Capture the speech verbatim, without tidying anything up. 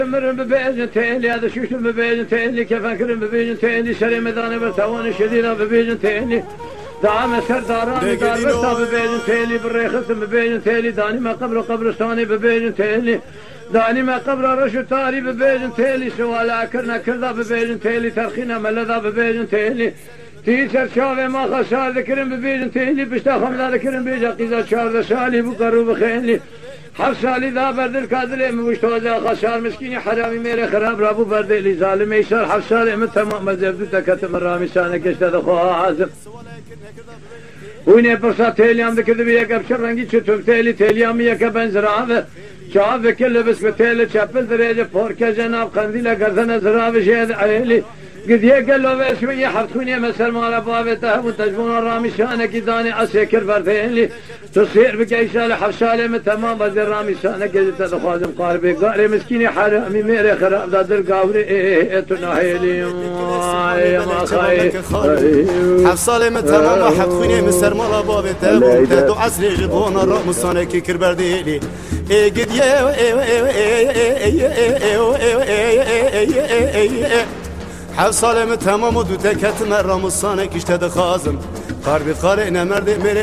مرن ببيجن تيلي هذا شوش ببيجن تيلي كيف أكرم ببيجن تيلي شري مداني برتوان شديدة ببيجن تيلي دعم سرداران دار برتا ببيجن تيلي بالريخص ببيجن تيلي داني ما قبر قبرستاني ببيجن تيلي داني ما قبر رشو تاري ببيجن تيلي سوالا كرنا كردا ببيجن تيلي ترخينا ملذا ببيجن تيلي تيسر شاوه ما خسار ذكرن ببيجن تيلي بشتا خمدا ذكرن بيجا قيزا شار شالي بقرو بخيلي حر سالی دا بردل کادله موشتوزه خسار مسکینی حرامی میره خراب رابو بردلی ظالم ایشار حر سالی من تمام مزبدو تکتم رامی سانه کشته دخواه عازم وینه برسا تیلیام دکرده بی یک ابشر رنگی چطور تیلی تیلیامی یک بنزرابه چاوه کل بس به تیل چپل دریجه پورکه جناب قندیل گردن زرابه شید عیلی قد يقلوا باسمي حرتوني مثل ما لبابته وتجبون الرامي شانك داني اسكر بردينلي تصير بكيسال حفصالي من تمام بدر رامي شانك قلت تخازم قاربي قاري مسكيني حرامي ميري خراب دادر قاوري ايه تناهيلي يا ما خاي حفصالي من تمام حرتوني مثل ما لبابته وتدو عسلي جبون الرامي شانك كر بردينلي ايه قد يا حفصالي من تمام ودو تكت مرة مصانك اشتد خازم قاربي قارئنا مرد